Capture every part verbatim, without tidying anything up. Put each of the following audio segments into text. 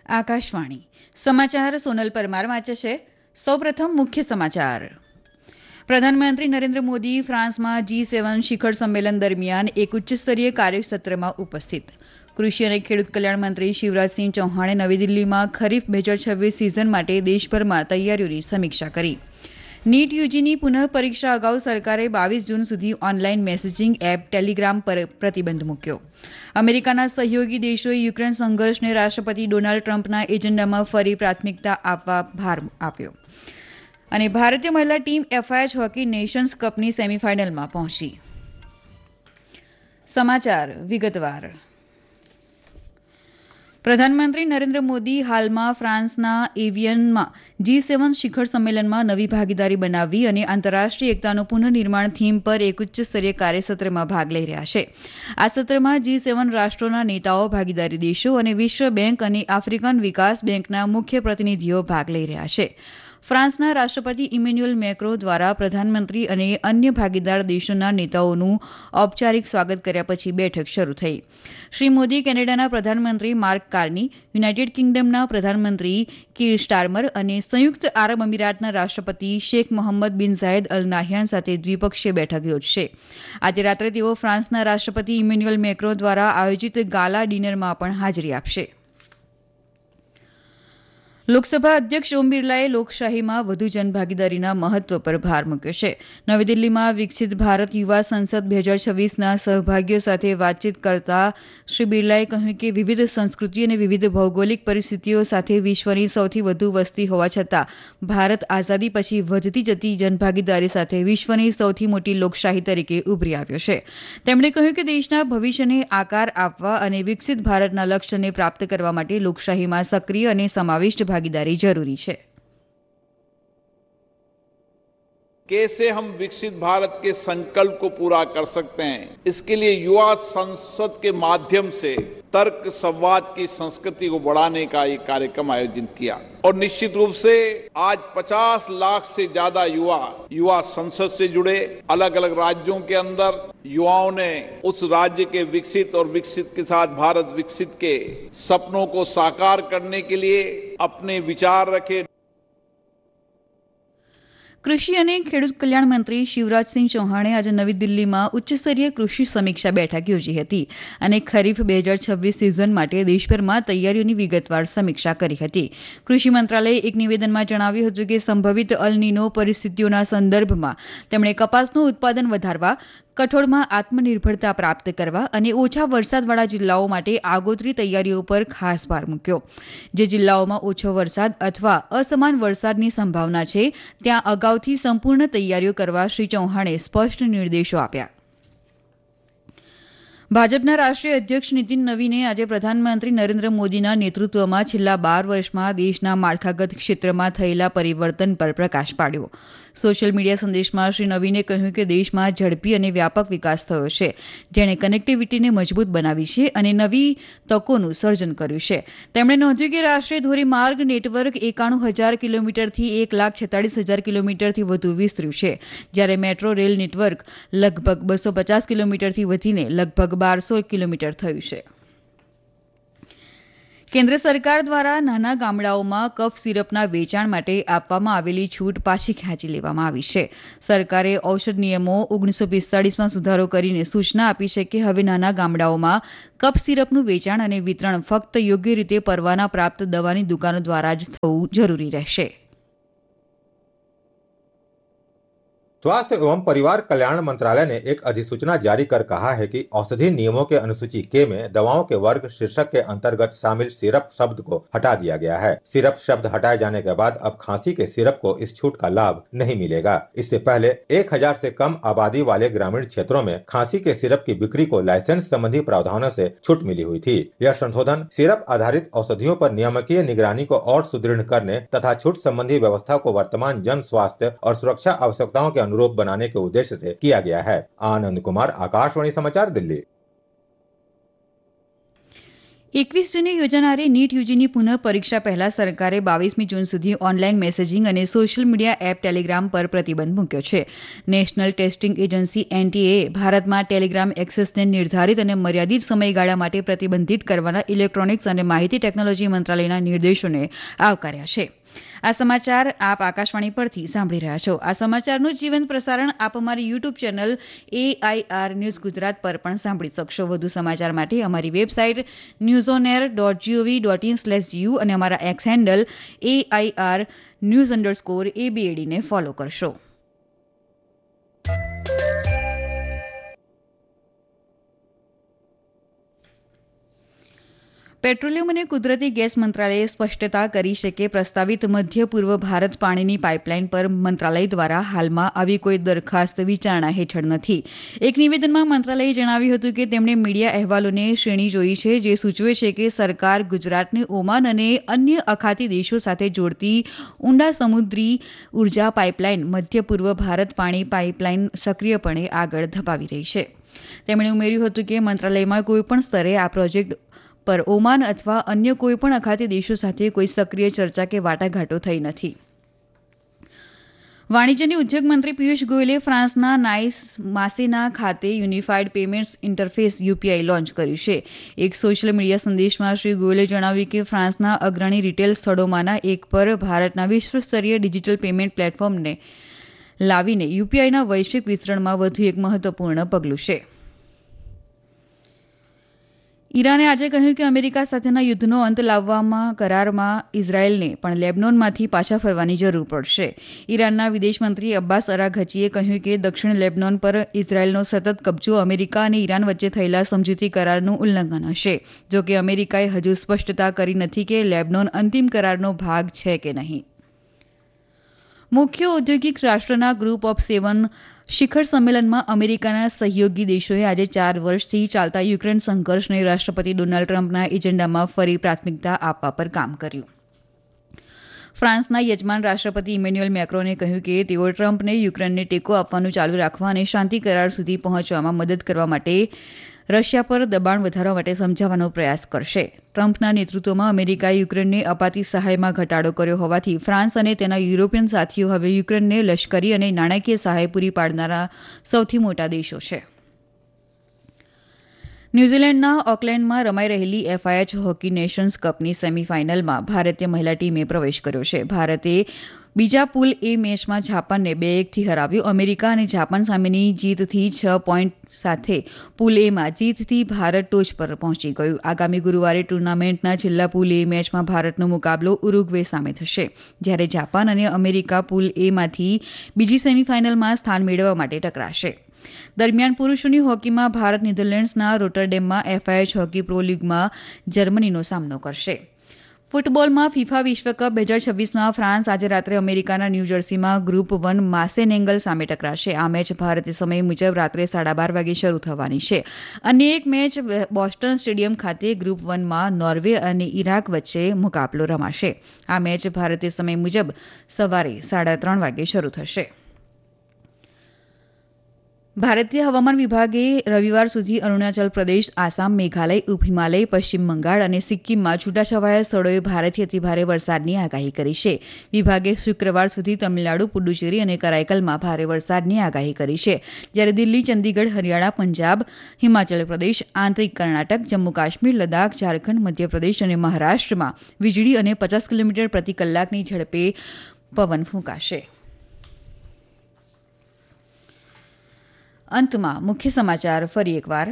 આકાશવાણી સમાચાર સોનલ પરમાર વાંચે છે. સૌપ્રથમ મુખ્ય સમાચાર. પ્રધાનમંત્રી નરેન્દ્ર મોદી ફ્રાન્સમાં જી સેવન શિખર સંમેલન દરમિયાન એક ઉચ્ચસ્તરીય કાર્યસત્રમાં ઉપસ્થિત. કૃષિ અને ખેડૂત કલ્યાણ મંત્રી શિવરાજસિંહ ચૌહાણે નવી દિલ્હીમાં ખરીફ બે હજાર છવ્વીસ સિઝન માટે દેશભરમાં તૈયારીઓની સમીક્ષા કરી. નીટ યુજીની પુનઃ પરીક્ષા અગાઉ સરકારે બાવીસ જૂન સુધી ઓનલાઈન મેસેજિંગ એપ ટેલિગ્રામ પર પ્રતિબંધ મૂક્યો. અમેરિકાના સહયોગી દેશોએ યુક્રેન સંઘર્ષને રાષ્ટ્રપતિ ડોનાલ્ડ ટ્રમ્પના એજન્ડામાં ફરી પ્રાથમિકતા આપવા ભાર આપ્યો. અને ભારતીય મહિલા ટીમ એફઆઈએચ હોકી નેશન્સ કપની સેમીફાઇનલમાં પહોંચી. સમાચાર વિગતવાર. પ્રધાનમંત્રી નરેન્દ્ર મોદી હાલમાં ફ્રાન્સના એવિયનમાં જી સેવન શિખર સંમેલનમાં નવી ભાગીદારી બનાવવી અને આંતરરાષ્ટ્રીય એકતાનું પુનઃનિર્માણ થીમ પર એક ઉચ્ચસ્તરીય કાર્યસત્રમાં ભાગ લઈ રહ્યા છે. આ સત્રમાં જી સેવન રાષ્ટ્રોના નેતાઓ, ભાગીદારી દેશો અને વિશ્વ બેંક અને આફ્રિકન વિકાસ બેંકના મુખ્ય પ્રતિનિધિઓ ભાગ લઈ રહ્યા છે. ફ્રાન્સના રાષ્ટ્રપતિ ઇમેન્યુઅલ મેક્રો દ્વારા પ્રધાનમંત્રી અને અન્ય ભાગીદાર દેશોના નેતાઓનું ઔપચારિક સ્વાગત કર્યા પછી બેઠક શરૂ થઈ. શ્રી મોદી કેનેડાના પ્રધાનમંત્રી માર્ક કાર્ની, યુનાઇટેડ કિંગડમના પ્રધાનમંત્રી કીર સ્ટારમર અને સંયુક્ત આરબ અમીરાતના રાષ્ટ્રપતિ શેખ મોહમ્મદ બિન ઝાયદ અલ નાહયાન સાથે દ્વિપક્ષીય બેઠક યોજશે. આજે રાત્રે તેઓ ફ્રાન્સના રાષ્ટ્રપતિ ઇમેન્યુઅલ મેક્રો દ્વારા આયોજિત ગાલા ડિનરમાં પણ હાજરી આપશે. લોકસભા અધ્યક્ષ ઓમ બિરલાએ લોકશાહીમાં વધુ જનભાગીદારીના મહત્વ પર ભાર મૂક્યો છે. નવી દિલ્હીમાં વિકસિત ભારત યુવા સંસદ બે હજાર છવ્વીસના સહભાગીઓ સાથે વાતચીત કરતા શ્રી બિરલાએ કહ્યું કે વિવિધ સંસ્કૃતિ અને વિવિધ ભૌગોલિક પરિસ્થિતિઓ સાથે વિશ્વની સૌથી વધુ વસ્તી હોવા છતાં ભારત આઝાદી પછી વધતી જતી જનભાગીદારી સાથે વિશ્વની સૌથી મોટી લોકશાહી તરીકે ઉભરી આવ્યો છે. તેમણે કહ્યું કે દેશના ભવિષ્યને આકાર આપવા અને વિકસિત ભારતના લક્ષ્યને પ્રાપ્ત કરવા માટે લોકશાહીમાં સક્રિય અને સમાવિષ્ટ भागीदारी जरूरी है. कैसे हम विकसित भारत के संकल्प को पूरा कर सकते हैं, इसके लिए युवा संसद के माध्यम से तर्क संवाद की संस्कृति को बढ़ाने का ये कार्यक्रम आयोजित किया और निश्चित रूप से आज पचास लाख से ज्यादा युवा युवा संसद से जुड़े. अलग अलग राज्यों के अंदर युवाओं ने उस राज्य के विकसित और विकसित के साथ भारत विकसित के सपनों को साकार करने के लिए अपने विचार रखे. કૃષિ અને ખેડૂત કલ્યાણ મંત્રી શિવરાજસિંહ ચૌહાણે આજે નવી દિલ્હીમાં ઉચ્ચસ્તરીય કૃષિ સમીક્ષા બેઠક યોજી હતી અને ખરીફ બે હજાર છવ્વીસ સિઝન માટે દેશભરમાં તૈયારીઓની વિગતવાર સમીક્ષા કરી હતી. કૃષિ મંત્રાલયે એક નિવેદનમાં જણાવ્યું હતું કે સંભવિત અલ નીનો પરિસ્થિતિઓના સંદર્ભમાં તેમણે કપાસનું ઉત્પાદન વધારવા, કઠોળમાં આત્મનિર્ભરતા પ્રાપ્ત કરવા અને ઓછા વરસાદવાળા જિલ્લાઓ માટે આગોતરી તૈયારીઓ પર ખાસ ભાર મૂક્યો. જે જિલ્લાઓમાં ઓછો વરસાદ અથવા અસમાન વરસાદની સંભાવના છે ત્યાં અગાઉથી સંપૂર્ણ તૈયારીઓ કરવા શ્રી ચૌહાણે સ્પષ્ટ નિર્દેશો આપ્યા. ભાજપના રાષ્ટ્રીય અધ્યક્ષ નીતિન નવીને આજે પ્રધાનમંત્રી નરેન્દ્ર મોદીના નેતૃત્વમાં છેલ્લા બાર વર્ષમાં દેશના માળખાગત ક્ષેત્રમાં થયેલા પરિવર્તન પર પ્રકાશ પાડ્યો. સોશિયલ મીડિયા સંદેશમાં શ્રી નવીને કહ્યું કે દેશમાં ઝડપી અને વ્યાપક વિકાસ થયો છે, જેણે કનેક્ટિવિટીને મજબૂત બનાવી છે અને નવી તકોનું સર્જન કર્યું છે. તેમણે નોંધ્યું કે રાષ્ટ્રીય ધોરીમાર્ગ નેટવર્ક એકાણું હજાર કિલોમીટરથી એક લાખ છેતાળીસ હજાર કિલોમીટરથી વધુ વિસ્તર્યું છે, જ્યારે મેટ્રો રેલ નેટવર્ક લગભગ બસો પચાસ કિલોમીટરથી વધીને લગભગ બારસો કિલોમીટર થયું છે. કેન્દ્ર સરકાર દ્વારા નાના ગામડાઓમાં કફ સિરપના વેચાણ માટે આપવામાં આવેલી છૂટ પાછી ખેંચી લેવામાં આવી છે. સરકારે ઔષધ નિયમો ઓગણીસો પિસ્તાળીસમાં સુધારો કરીને સૂચના આપી છે કે હવે નાના ગામડાઓમાં કફ સિરપનું વેચાણ અને વિતરણ ફક્ત યોગ્ય રીતે પરવાના પ્રાપ્ત દવાની દુકાનો દ્વારા જ થવું જરૂરી રહેશે. स्वास्थ्य एवं परिवार कल्याण मंत्रालय ने एक अधिसूचना जारी कर कहा है कि औषधि नियमों के अनुसूची के में दवाओं के वर्ग शीर्षक के अंतर्गत शामिल सिरप शब्द को हटा दिया गया है. सिरप शब्द हटाए जाने के बाद अब खांसी के सिरप को इस छूट का लाभ नहीं मिलेगा. इससे पहले एक हजार से कम आबादी वाले ग्रामीण क्षेत्रों में खांसी के सिरप की बिक्री को लाइसेंस संबंधी प्रावधानों से छूट मिली हुई थी. यह संशोधन सिरप आधारित औषधियों पर नियामकीय निगरानी को और सुदृढ़ करने तथा छूट संबंधी व्यवस्था को वर्तमान जन स्वास्थ्य और सुरक्षा आवश्यकताओं के अनुरूप बनाने के उद्देश्य से किया गया है. आनंद कुमार, आकाशवाणी समाचार, दिल्ली. એકવીસ જૂને યોજાનારી નીટ યુજીની પુનઃ પરીક્ષા પહેલા સરકારે બાવીસમી જૂન સુધી ઓનલાઈન મેસેજિંગ અને સોશિયલ મીડિયા એપ ટેલિગ્રામ પર પ્રતિબંધ મૂક્યો છે. નેશનલ ટેસ્ટિંગ એજન્સી એનટીએએ ભારતમાં ટેલિગ્રામ એક્સેસને નિર્ધારિત અને મર્યાદિત સમયગાળા માટે પ્રતિબંધિત કરવાના ઇલેક્ટ્રોનિક્સ અને માહિતી ટેકનોલોજી મંત્રાલયના નિર્દેશોને આવકાર્યા છે. આ સમાચાર આપ આકાશવાણી પરથી સાંભળી રહ્યા છો. આ સમાચારનું જીવંત પ્રસારણ આપ અમારી YouTube channel AIR news Gujarat પર પણ સાંભળી શકશો. વધુ સમાચાર માટે અમારી website news on air dot GOV dot in slash GU અને અમારા x handle AIR news underscore એબીએડીને follow કરશો. પેટ્રોલિયમ અને કુદરતી ગેસ મંત્રાલયે સ્પષ્ટતા કરી છે કે પ્રસ્તાવિત મધ્ય પૂર્વ ભારત પાણીની પાઇપલાઇન પર મંત્રાલય દ્વારા હાલમાં આવી કોઈ દરખાસ્ત વિચારણા હેઠળ નથી. એક નિવેદનમાં મંત્રાલયે જણાવ્યું હતું કે તેમણે મીડિયા અહેવાલોને શ્રેણી જોઈ છે જે સૂચવે છે કે સરકાર ગુજરાતને ઓમાન અને અન્ય અખાતી દેશો સાથે જોડતી ઊંડા સમુદ્રી ઉર્જા પાઇપલાઇન મધ્ય પૂર્વ ભારત પાણી પાઇપલાઇન સક્રિયપણે આગળ ધપાવી રહી છે. તેમણે ઉમેર્યું હતું કે મંત્રાલયમાં કોઈપણ સ્તરે આ પ્રોજેક્ટ પર ઓમાન અથવા અન્ય કોઈપણ અખાતી દેશો સાથે કોઈ સક્રિય ચર્ચા કે વાટાઘાટો થઈ નથી. વાણિજ્ય અને ઉદ્યોગ મંત્રી પિયુષ ગોયલે ફ્રાન્સના નાઇસ માસેના ખાતે unified payments interface UPI launch કર્યું છે. એક સોશિયલ મીડિયા સંદેશમાં શ્રી ગોયલે જણાવ્યું કે ફ્રાન્સના અગ્રણી રિટેલ સ્થળોમાંના એક પર ભારતના વિશ્વસ્તરીય ડિજિટલ પેમેન્ટ પ્લેટફોર્મને લાવીને યુપીઆઈના વૈશ્વિક વિસ્તરણમાં વધુ એક મહત્વપૂર્ણ પગલું છે. ઈરાને આજે કહ્યું કે અમેરિકા સાથેના યુદ્ધનો અંત લાવવામાં કરારમાં ઇઝરાયેલને પણ લેબનોનમાંથી પાછા ફરવાની જરૂર પડશે. ઈરાનના વિદેશમંત્રી અબ્બાસ અરાઘચીએ કહ્યું કે દક્ષિણ લેબનોન પર ઇઝરાયેલનો સતત કબજો અમેરિકા અને ઈરાન વચ્ચે થયેલા સમજૂતી કરારનું ઉલ્લંઘન હશે. જો કે અમેરિકાએ હજુ સ્પષ્ટતા કરી નથી કે લેબનોન અંતિમ કરારનો ભાગ છે કે નહીં. મુખ્ય ઔદ્યોગિક રાષ્ટ્રના ગ્રુપ ઓફ સેવન શિખર સંમેલનમાં અમેરિકાના સહયોગી દેશોએ આજે ચાર વર્ષથી ચાલતા યુક્રેન સંઘર્ષને રાષ્ટ્રપતિ ડોનાલ્ડ ટ્રમ્પના એજન્ડામાં ફરી પ્રાથમિકતા આપવા પર કામ કર્યું. ફ્રાન્સના યજમાન રાષ્ટ્રપતિ ઇમેન્યુએલ મેક્રોને કહ્યું કે તેઓ ટ્રમ્પને યુક્રેનને ટેકો આપવાનું ચાલુ રાખવા અને શાંતિ કરાર સુધી પહોંચવામાં મદદ કરવા માટે રશિયા પર દબાણ વધારવા માટે સમજાવવાનો પ્રયાસ કરશે. ટ્રમ્પના નેતૃત્વમાં અમેરિકાએ યુક્રેનને અપાતી સહાયમાં ઘટાડો કર્યો હોવાથી ફ્રાન્સ અને તેના યુરોપિયન સાથીઓ હવે યુક્રેનને લશ્કરી અને નાણાકીય સહાય પૂરી પાડનારા સૌથી મોટા દેશો છે. ન્યૂઝીલેન્ડના ઓકલેન્ડમાં રમાઈ રહેલી એફઆઈએચ હોકી નેશન્સ કપની સેમીફાઇનલમાં ભારતીય મહિલા ટીમે પ્રવેશ કર્યો છે. ભારતે બીજા પૂલ એ મેચમાં જાપાનને બે એકથી હરાવ્યું. અમેરિકા અને જાપાન સામેની જીતથી છ પોઈન્ટ સાથે પૂલ એમાં જીતથી ભારત ટોચ પર પહોંચી ગયું. આગામી ગુરુવારે ટુર્નામેન્ટના છેલ્લા પૂલ એ મેચમાં ભારતનો મુકાબલો ઉરુગ્વે સામે થશે, જ્યારે જાપાન અને અમેરિકા પૂલ એમાંથી બીજી સેમીફાઇનલમાં સ્થાન મેળવવા માટે ટકરાશે. દરમિયાન પુરુષોની હોકીમાં ભારત નેધરલેન્ડ્સના રોટરડેમમાં એફઆઈએચ હોકી પ્રો લીગમાં જર્મનીનો સામનો કરશે. ફૂટબોલમાં ફિફા વિશ્વકપ બે હજાર છવ્વીસમાં ફ્રાન્સ આજે રાત્રે અમેરિકાના ન્યૂજર્સીમાં ગ્રુપ વન માસેનેંગલ સામે ટકરાશે. આ મેચ ભારતીય સમય મુજબ રાત્રે સાડા બાર વાગે શરૂ થવાની છે. અન્ય એક મેચ બોસ્ટન સ્ટેડિયમ ખાતે ગ્રુપ વનમાં નોર્વે અને ઇરાક વચ્ચે મુકાબલો રમાશે. આ મેચ ભારતીય સમય મુજબ સવારે સાડા ત્રણ વાગે શરૂ થશે. ભારતીય હવામાન વિભાગે રવિવાર સુધી અરુણાચલ પ્રદેશ, આસામ, મેઘાલય, ઉપ હિમાલય, પશ્ચિમ બંગાળ અને સિક્કિમમાં છૂટાછવાયા સ્થળોએ ભારેથી અતિભારે વરસાદની આગાહી કરી છે. વિભાગે શુક્રવાર સુધી તમિલનાડુ, પુડુચેરી અને કરાઈકલમાં ભારે વરસાદની આગાહી કરી છે, જ્યારે દિલ્હી, ચંદીગઢ, હરિયાણા, પંજાબ, હિમાચલ પ્રદેશ, આંતરિક કર્ણાટક, જમ્મુ કાશ્મીર, લદ્દાખ, ઝારખંડ, મધ્યપ્રદેશ અને મહારાષ્ટ્રમાં વીજળી અને પચાસ કિલોમીટર પ્રતિ કલાકની ઝડપે પવન ફૂંકાશે. અંતમાં મુખ્ય સમાચાર ફરી એકવાર.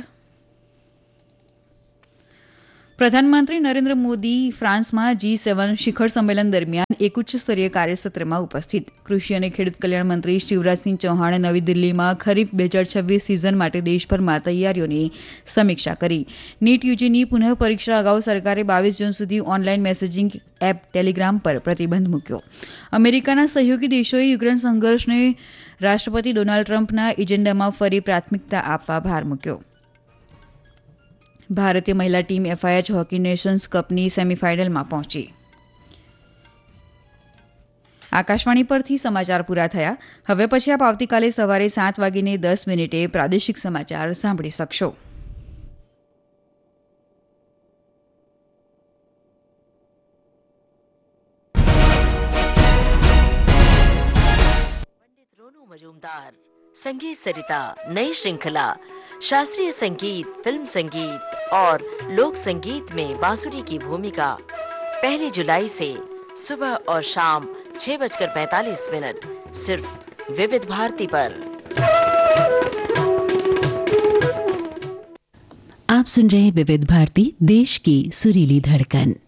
પ્રધાનમંત્રી નરેન્દ્ર મોદી ફ્રાન્સમાં જી સેવન શિખર સંમેલન દરમિયાન એક ઉચ્ચ સ્તરીય કાર્યસત્રમાં ઉપસ્થિત. કૃષિ અને ખેડૂત કલ્યાણ મંત્રી શિવરાજસિંહ ચૌહાણે નવી દિલ્હીમાં ખરીફ બે હજાર છવ્વીસ સિઝન માટે દેશભરમાં તૈયારીઓની સમીક્ષા કરી. નીટ યુજીની પુનઃ પરીક્ષા અગાઉ સરકારે બાવીસ જૂન સુધી ઓનલાઈન મેસેજિંગ એપ ટેલિગ્રામ પર પ્રતિબંધ મૂક્યો. અમેરિકાના સહયોગી દેશોએ યુક્રેન સંઘર્ષને રાષ્ટ્રપતિ ડોનાલ્ડ ટ્રમ્પના એજન્ડામાં ફરી પ્રાથમિકતા આપવા ભાર મૂક્યો. ભારતીય મહિલા ટીમ એફઆઈએચ હોકી નેશન્સ કપની સેમીફાઇનલમાં પહોંચી. આકાશવાણી પરથી સમાચાર પૂરા થયા. હવે પછી આપ આવતીકાલે સવારે સાત વાગીને દસ મિનિટે પ્રાદેશિક સમાચાર સાંભળી શકશો. मजूमदार। संगीत सरिता नई श्रृंखला शास्त्रीय संगीत, फिल्म संगीत और लोक संगीत में बांसुरी की भूमिका पहली जुलाई से सुबह और शाम छह बजकर पैंतालीस मिनट सिर्फ विविध भारती पर। आप सुन रहे हैं विविध भारती, देश की सुरीली धड़कन।